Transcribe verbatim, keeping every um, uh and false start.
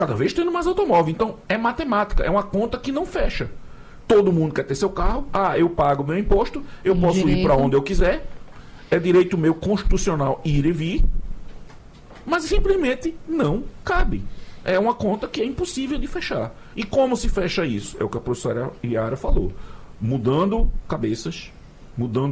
Cada vez tendo mais automóvel. Então, é matemática, é uma conta que não fecha. Todo mundo quer ter seu carro. Ah, eu pago meu imposto, eu posso Direito. ir para onde eu quiser. É direito meu constitucional ir e vir. Mas simplesmente não cabe. É uma conta que é impossível de fechar. E como se fecha isso? É o que a professora Yara falou. Mudando cabeças, mudando